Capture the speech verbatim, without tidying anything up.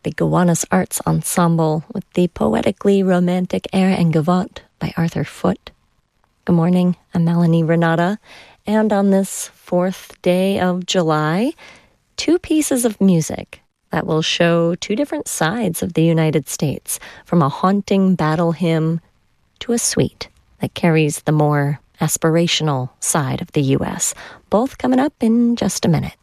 the Gowanus Arts Ensemble with the poetically romantic Air en Gavotte by Arthur Foote. Good morning, I'm Melanie Renata, and on this fourth day of July, two pieces of music that will show two different sides of the United States, from a haunting battle hymn to a suite that carries the more aspirational side of the U S, both coming up in just a minute.